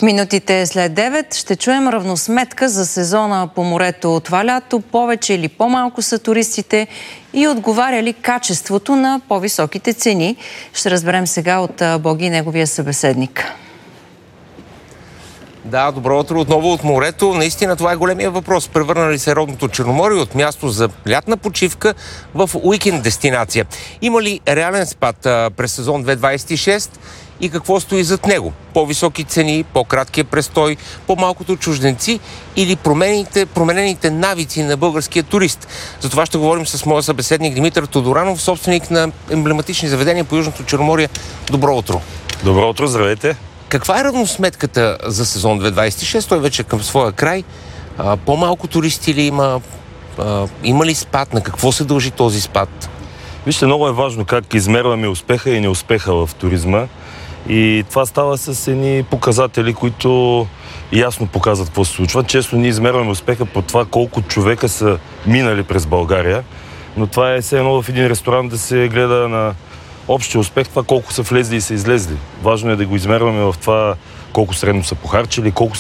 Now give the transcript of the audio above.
В минутите след 9 ще чуем равносметка за сезона по морето това лято. Повече или по-малко са туристите и отговаря ли качеството на по-високите цени? Ще разберем сега от Боги и неговия събеседник. Да, добро утро отново от морето. Наистина това е големия въпрос. Превърна ли се родното Черноморие от място за лятна почивка в уикенд дестинация? Има ли реален спад през сезон 2026 и какво стои зад него? По-високи цени, по-краткия престой, по-малкото чужденци или променените навици на българския турист? За това ще говорим с моя събеседник Димитър Тодоранов, собственик на емблематични заведения по Южното Черноморие. Добро утро! Добро утро, здравейте! Каква е равносметката за сезон 2026? Той вече е към своя край. По-малко туристи ли има? Има ли спад? На какво се дължи този спад? Вижте, много е важно как измерваме успеха и неуспеха в туризма. И това става с едни показатели, които ясно показват какво се случва. Често ние измерваме успеха по това колко човека са минали през България. Но това е все едно в един ресторант да се гледа на общия успех, това колко са влезли и са излезли. Важно е да го измерваме в това колко средно са похарчили, колко